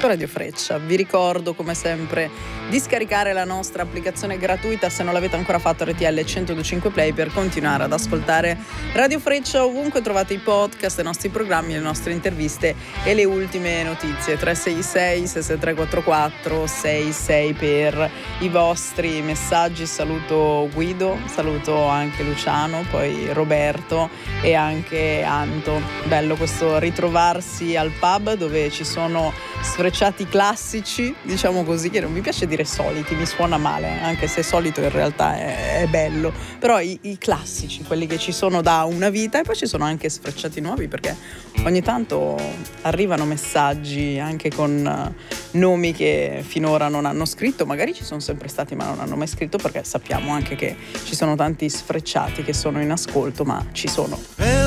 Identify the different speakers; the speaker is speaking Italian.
Speaker 1: Radio Freccia. Vi ricordo come sempre di scaricare la nostra applicazione gratuita se non l'avete ancora fatto, RTL 102.5 Play, per continuare ad ascoltare Radio Freccia ovunque trovate i podcast, i nostri programmi, le nostre interviste e le ultime notizie. 366 66344 66 per i vostri messaggi. Saluto Guido, saluto anche Luciano, poi Roberto e anche Anto. Bello questo ritrovarsi al pub dove ci sono sfrecciati classici, diciamo così, che non mi piace dire soliti, mi suona male, anche se solito in realtà è bello, però i classici, quelli che ci sono da una vita, e poi ci sono anche sfrecciati nuovi, perché ogni tanto arrivano messaggi anche con nomi che finora non hanno scritto, magari ci sono sempre stati ma non hanno mai scritto, perché sappiamo anche che ci sono tanti sfrecciati che sono in ascolto, ma ci sono.